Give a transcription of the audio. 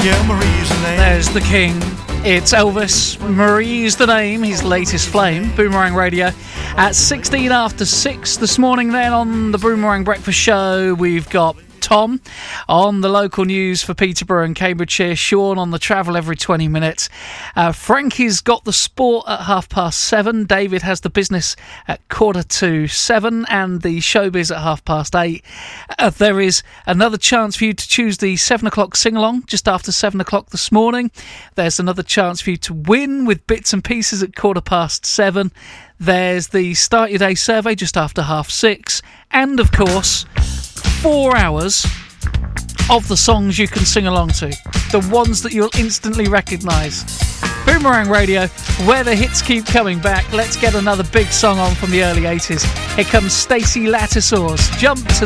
Yeah, Marie's the name. There's the king. It's Elvis. Marie's the name. His latest flame. Boomerang Radio at 16 after 6 this morning. Then on the Boomerang Breakfast Show, we've got Tom on the local news for Peterborough and Cambridgeshire, Sean on the travel every 20 minutes, Frankie's got the sport at 7:30, David has the business at 7:45, and the showbiz at 8:30. There is another chance for you to choose the 7 o'clock sing-along just after 7 o'clock this morning. There's another chance for you to win with bits and pieces at 7:15. There's the Start Your Day survey just after 6:30, and of course 4 hours of the songs you can sing along to, the ones that you'll instantly recognise. Boomerang Radio, where the hits keep coming back. Let's get another big song on from the early 80s. Here comes Stacey Lattisaur's Jump to